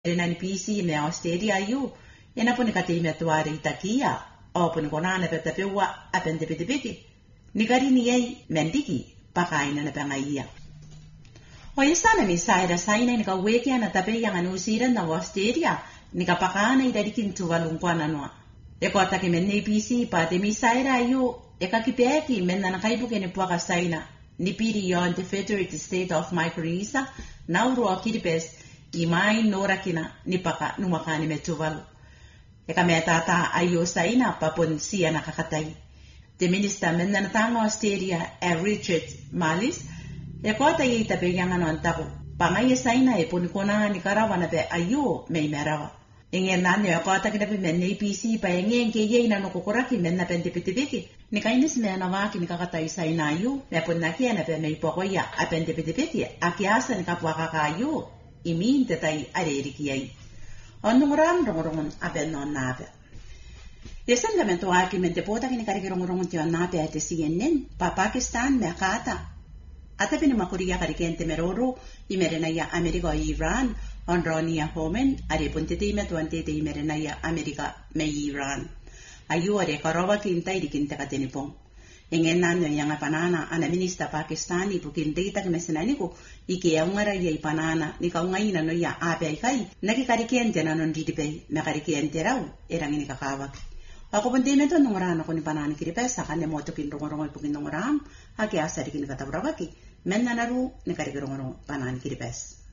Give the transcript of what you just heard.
Nani PC me Australia yu. Ena puni kati me tuare itakia. O puni konana peta pewa apende piti. Nikari ni yei mendiki pakaina na pangaiya. O isana mi saira saina nika weki ana tape yang anu siran na Australia. Nika pakana idadikin tuwalungkwana noa. Eko atake menne PC pa te mi saira yu. Eka kipeki menna na kaibuke ni puaka saina. Ni piri yon the Federated State of Micronesia. Nauru akiripes. Imai norakina ni paka numakani metuvalu. Eka mea tata ayo saina papon siya nakakatai. The minister menna na tango Australia Richard Marles. Eko ata yei tape yang anu antaku. Pangaya saina e punikona ni karawa na pe ayo mei merawa. Ingen nani eko ata kinapi menna APC pa yengen ke yei na nukukuraki menna pentipitipiki. Ni kainis mea na waki ni kakatai saina ayo. Mea punnakia na pe mei pokoya a pentipitipiki. Akiasa ni kapuakaka ayo. Imin tetai arerikiyai. Onunguram rongorongon aben non nabe. Yesan lamento argumente pota kini kari rongorongon tion nabe ate CNN pa Pakistan me kata. Ata pini makuria kari kente meroro imerena ya Amerika Iran on ronia homen are puntete me tuantete imerena ya Amerika me Iran. Ayu are karawa kinta irikinta katenipong. Ingen nano yang panana ana minista Pakistani bukin data kmesenaniku iki yaungara yai panana ni kaungaina no ya ape kai naki karikente nanon didipe me karikente rau erang ini kakawak ako pondeme to nongorana ko ni panana kiripesa kane moto kin rongorongo bukin nongoram aki asari kin katabrawaki menna naru ni karikirongoro panana kiripes